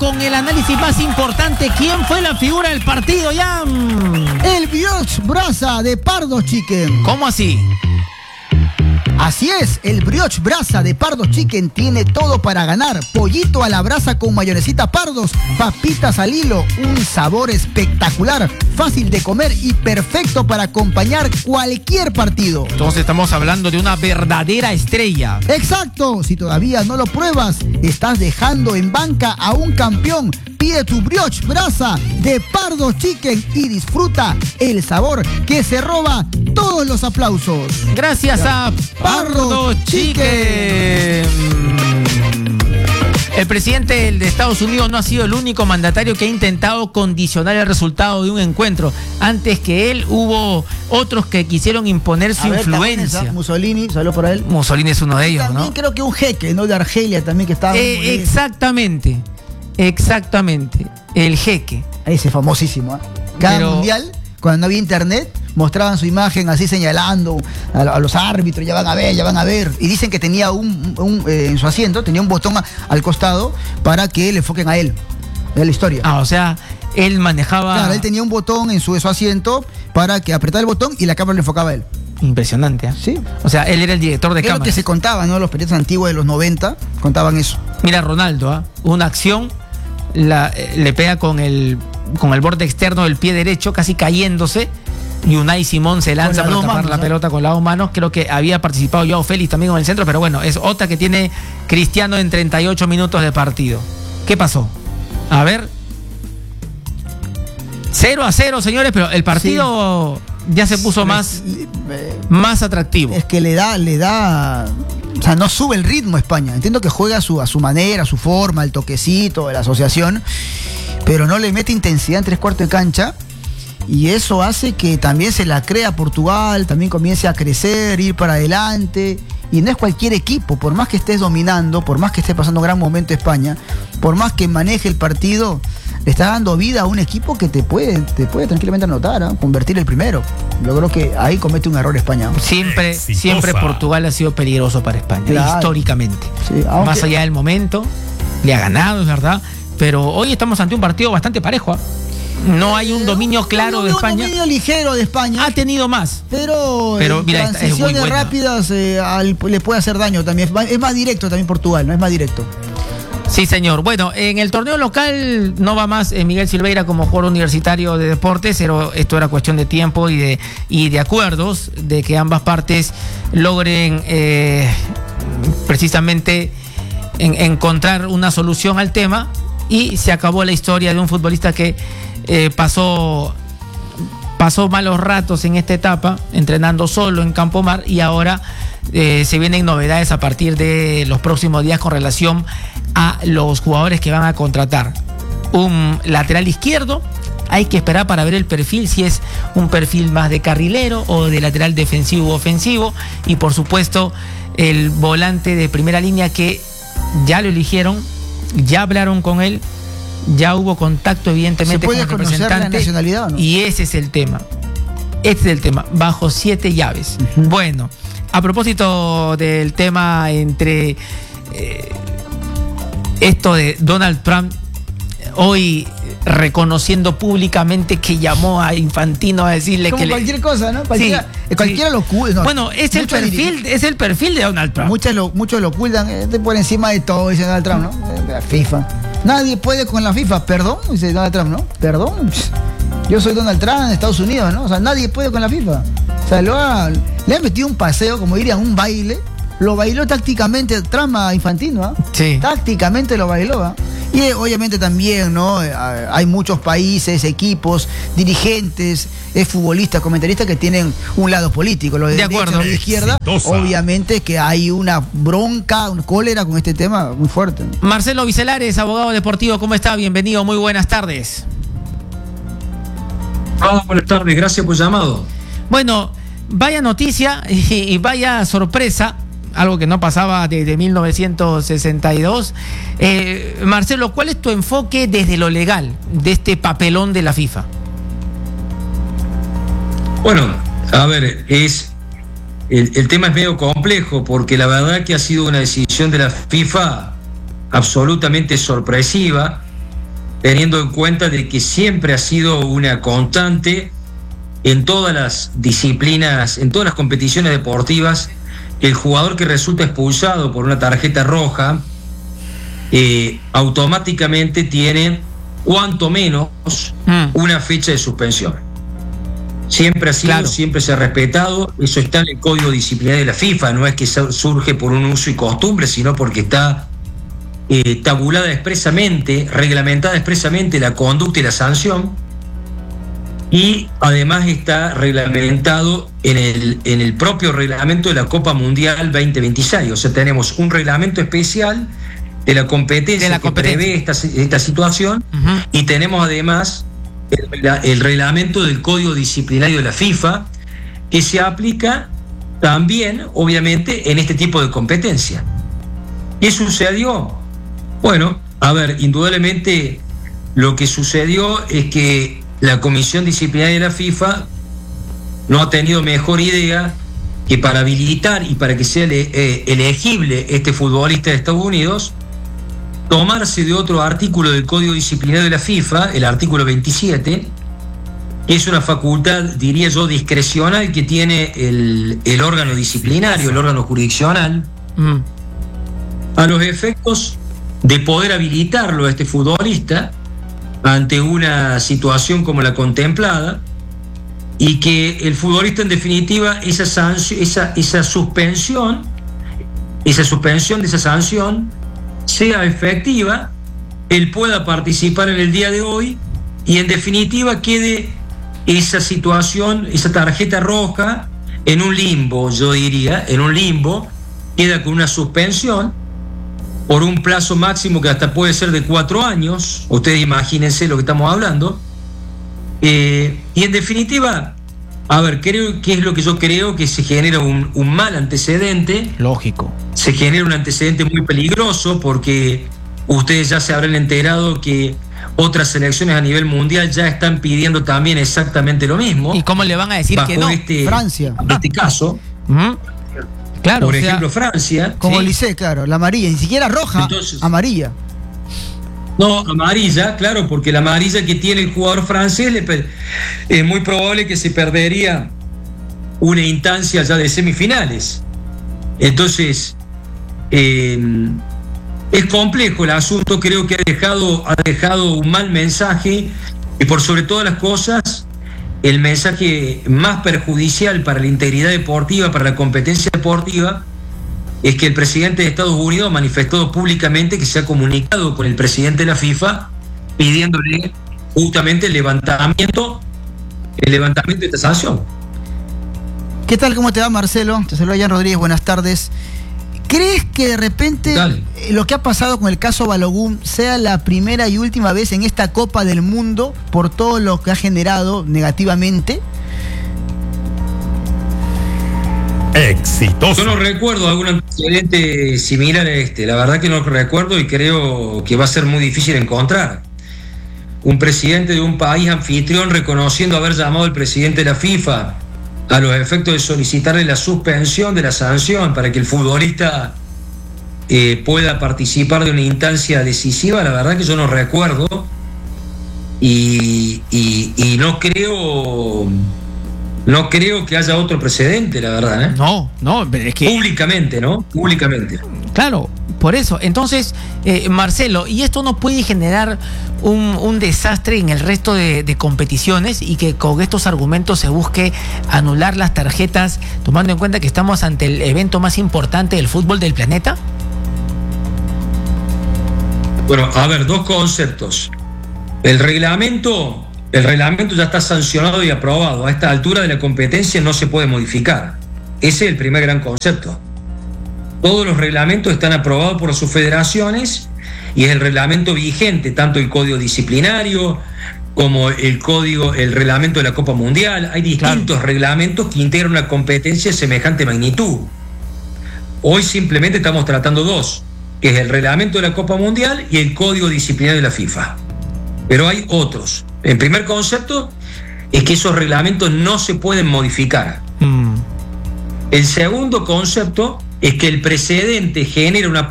con el análisis más importante. ¿Quién fue la figura del partido, Jan? El brioche brasa de Pardos Chicken. ¿Cómo así? Así es, el brioche brasa de Pardos Chicken tiene todo para ganar. Pollito a la brasa con mayonesita Pardos, papitas al hilo, un sabor espectacular, fácil de comer y perfecto para acompañar cualquier partido. Entonces estamos hablando de una verdadera estrella. Exacto, si todavía no lo pruebas, estás dejando en banca a un campeón. Pide tu brioche brasa de Pardos Chicken y disfruta el sabor que se roba todos los aplausos. Gracias a Pardos Chicken. El presidente de Estados Unidos no ha sido el único mandatario que ha intentado condicionar el resultado de un encuentro. Antes que él hubo otros que quisieron imponer su influencia. Mussolini, salió por él. Mussolini es uno de ellos, también, ¿no? Creo que un jeque, ¿no? De Argelia también que estaba. Exactamente, el jeque. Ese famosísimo, ¿eh? Cada mundial, cuando no había internet, mostraban su imagen así señalando a los árbitros, ya van a ver. Y dicen que tenía en su asiento, tenía un botón al costado para que le enfoquen a él. Es la historia. O sea, él manejaba... Claro, él tenía un botón en su asiento para que apretara el botón y la cámara le enfocaba a él. Impresionante, ¿eh? Sí. O sea, él era el director de cámara. Creo que se contaba, ¿no? Los periodistas antiguos de los 90 contaban eso. Mira, Ronaldo, una acción, le pega con el borde externo del pie derecho, casi cayéndose. Y Unai Simón se lanza para tapar la pelota con las dos manos. Creo que había participado Joao Félix también en el centro, pero bueno, es otra que tiene Cristiano en 38 minutos de partido. ¿Qué pasó? A ver. 0-0, señores, pero el partido ya se puso más atractivo. Es que le da, o sea, no sube el ritmo España. Entiendo que juega a su manera, a su forma, el toquecito, la asociación, pero no le mete intensidad en 3/4 de cancha. Y eso hace que también se la crea Portugal, también comience a crecer, ir para adelante. Y no es cualquier equipo, por más que estés dominando, por más que esté pasando un gran momento España, por más que maneje el partido, le está dando vida a un equipo que te puede tranquilamente anotar, ¿eh? Convertir el primero. Yo creo que ahí comete un error España. Siempre Portugal ha sido peligroso para España, claro, históricamente. Sí, más allá del momento, le ha ganado, es verdad, pero hoy estamos ante un partido bastante parejo, ¿eh? No hay un dominio claro de España. Un dominio ligero de España. Ha tenido más. Pero mira, transiciones rápidas le puede hacer daño también. Es más directo también Portugal, ¿no? Es más directo. Sí, señor. Bueno, en el torneo local no va más Miguel Silveira como jugador universitario de deportes, pero esto era cuestión de tiempo y de acuerdos, de que ambas partes logren precisamente encontrar una solución al tema, y se acabó la historia de un futbolista que pasó malos ratos en esta etapa, entrenando solo en Campo Mar, y ahora se vienen novedades a partir de los próximos días con relación a los jugadores que van a contratar. Un lateral izquierdo, hay que esperar para ver el perfil, si es un perfil más de carrilero o de lateral defensivo u ofensivo, y por supuesto el volante de primera línea, que ya lo eligieron, ya hablaron con él, ya hubo contacto evidentemente con el representante. La nacionalidad, ¿no? Y ese es el tema. Bajo 7 llaves. Bueno, a propósito del tema entre esto de Donald Trump, hoy reconociendo públicamente que llamó a Infantino a decirle como que cualquier cosa, ¿no? Cualquiera lo oculta. No, bueno, es el perfil de Donald Trump. Muchos lo ocultan, por encima de todo, dice Donald Trump, ¿no? La FIFA. Nadie puede con la FIFA, perdón, dice Donald Trump, ¿no? Perdón. Yo soy Donald Trump en Estados Unidos, ¿no? O sea, nadie puede con la FIFA. O sea, le han metido un paseo, como dirían, un baile. Lo bailó tácticamente Trump a Infantino, ¿eh? Sí. Tácticamente lo bailó, ¿eh? Y obviamente también, ¿no? Hay muchos países, equipos, dirigentes, futbolistas, comentaristas que tienen un lado político. Los de acuerdo. Derecha, los de izquierda, obviamente que hay una bronca, una cólera con este tema muy fuerte, ¿no? Marcelo Vicelares, abogado deportivo, ¿cómo está? Bienvenido, muy buenas tardes. Buenas tardes, gracias por el llamado. Bueno, vaya noticia y vaya sorpresa, algo que no pasaba desde 1962. Marcelo, ¿cuál es tu enfoque desde lo legal de este papelón de la FIFA? Bueno, a ver, el tema es medio complejo, porque la verdad que ha sido una decisión de la FIFA absolutamente sorpresiva, teniendo en cuenta de que siempre ha sido una constante en todas las disciplinas, en todas las competiciones deportivas, el jugador que resulta expulsado por una tarjeta roja automáticamente tiene cuanto menos una fecha de suspensión. Siempre ha sido, claro, siempre se ha respetado, eso está en el Código Disciplinario de la FIFA, no es que surge por un uso y costumbre, sino porque está tabulada expresamente, reglamentada expresamente la conducta y la sanción, y además está reglamentado en el propio reglamento de la Copa Mundial 2026, o sea, tenemos un reglamento especial de la competencia, que prevé esta situación, y tenemos además el reglamento del Código Disciplinario de la FIFA, que se aplica también, obviamente, en este tipo de competencia. ¿Qué sucedió? Bueno, a ver, indudablemente lo que sucedió es que la Comisión Disciplinaria de la FIFA no ha tenido mejor idea que para habilitar y para que sea elegible este futbolista de Estados Unidos, tomarse de otro artículo del Código Disciplinario de la FIFA, el artículo 27, que es una facultad, diría yo, discrecional que tiene el órgano disciplinario, el órgano jurisdiccional, a los efectos de poder habilitarlo a este futbolista ante una situación como la contemplada, y que el futbolista, en definitiva, esa suspensión de esa sanción sea efectiva, él pueda participar en el día de hoy y en definitiva quede esa situación, esa tarjeta roja en un limbo, yo diría, en un limbo, queda con una suspensión por un plazo máximo que hasta puede ser de 4 años, ustedes imagínense lo que estamos hablando, y en definitiva, a ver, creo que es lo que yo creo, que se genera un mal antecedente. Lógico. Se genera un antecedente muy peligroso, porque ustedes ya se habrán enterado que otras selecciones a nivel mundial ya están pidiendo también exactamente lo mismo. ¿Y cómo le van a decir que no? Francia. En este caso. Claro. Por ejemplo, Francia. Como Lisset, claro, la amarilla, ni siquiera roja. Entonces, amarilla. No, amarilla, claro, porque la amarilla que tiene el jugador francés es muy probable que se perdería una instancia ya de semifinales. Entonces, es complejo el asunto, creo que ha dejado un mal mensaje, y por sobre todas las cosas, el mensaje más perjudicial para la integridad deportiva, para la competencia deportiva, es que el presidente de Estados Unidos ha manifestado públicamente que se ha comunicado con el presidente de la FIFA pidiéndole justamente el levantamiento de esta sanción. ¿Qué tal? ¿Cómo te va, Marcelo? Te saluda Jan Rodríguez, buenas tardes. ¿Crees que de repente lo que ha pasado con el caso Balogun sea la primera y última vez en esta Copa del Mundo por todo lo que ha generado negativamente? Exitoso. Yo no recuerdo algún antecedente similar a este, la verdad que no lo recuerdo, y creo que va a ser muy difícil encontrar un presidente de un país anfitrión reconociendo haber llamado al presidente de la FIFA a los efectos de solicitarle la suspensión de la sanción para que el futbolista pueda participar de una instancia decisiva. La verdad que yo no recuerdo, y no creo que haya otro precedente, la verdad, ¿eh? No, es que... Públicamente, ¿no? Públicamente. Claro, por eso. Entonces, Marcelo, ¿y esto no puede generar un desastre en el resto de competiciones, y que con estos argumentos se busque anular las tarjetas, tomando en cuenta que estamos ante el evento más importante del fútbol del planeta? Bueno, a ver, dos conceptos. El reglamento ya está sancionado y aprobado. A esta altura de la competencia no se puede modificar. Ese es el primer gran concepto. Todos los reglamentos están aprobados por sus federaciones, y es el reglamento vigente, tanto el Código Disciplinario como el reglamento de la Copa Mundial. Hay distintos reglamentos que integran una competencia de semejante magnitud. Hoy simplemente estamos tratando dos, que es el reglamento de la Copa Mundial y el Código Disciplinario de la FIFA. Pero hay otros. El primer concepto es que esos reglamentos no se pueden modificar. El segundo concepto es que el precedente genera una